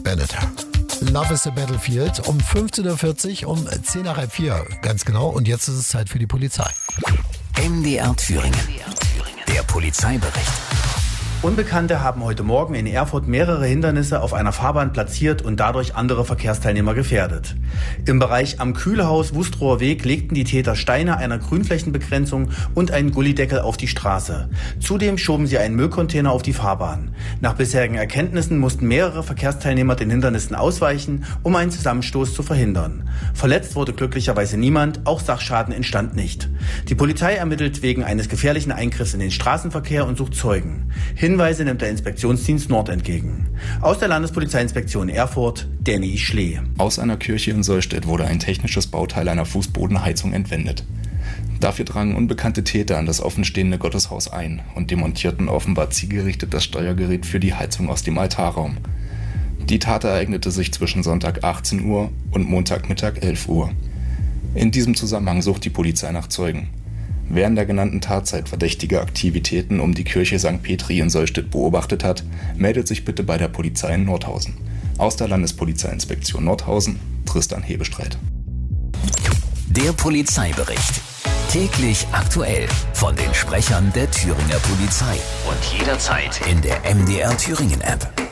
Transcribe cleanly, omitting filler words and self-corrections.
Bennett. Love is a Battlefield um 15.40 Uhr, um 10 nach halb 4, ganz genau. Und jetzt ist es Zeit für die Polizei. MDR Thüringen. Der Polizeibericht. Unbekannte haben heute Morgen in Erfurt mehrere Hindernisse auf einer Fahrbahn platziert und dadurch andere Verkehrsteilnehmer gefährdet. Im Bereich am Kühlhaus Wustrower Weg legten die Täter Steine einer Grünflächenbegrenzung und einen Gullydeckel auf die Straße. Zudem schoben sie einen Müllcontainer auf die Fahrbahn. Nach bisherigen Erkenntnissen mussten mehrere Verkehrsteilnehmer den Hindernissen ausweichen, um einen Zusammenstoß zu verhindern. Verletzt wurde glücklicherweise niemand, auch Sachschaden entstand nicht. Die Polizei ermittelt wegen eines gefährlichen Eingriffs in den Straßenverkehr und sucht Zeugen. Hinweise nimmt der Inspektionsdienst Nord entgegen. Aus der Landespolizeiinspektion Erfurt, Danny Schlee. Aus einer Kirche in Sollstedt wurde ein technisches Bauteil einer Fußbodenheizung entwendet. Dafür drangen unbekannte Täter an das offenstehende Gotteshaus ein und demontierten offenbar zielgerichtet das Steuergerät für die Heizung aus dem Altarraum. Die Tat ereignete sich zwischen Sonntag 18 Uhr und Montagmittag 11 Uhr. In diesem Zusammenhang sucht die Polizei nach Zeugen. Wer in der genannten Tatzeit verdächtige Aktivitäten um die Kirche St. Petri in Sollstedt beobachtet hat, meldet sich bitte bei der Polizei in Nordhausen. Aus der Landespolizeiinspektion Nordhausen, Tristan Hebestreit. Der Polizeibericht. Täglich aktuell von den Sprechern der Thüringer Polizei. Und jederzeit in der MDR Thüringen App.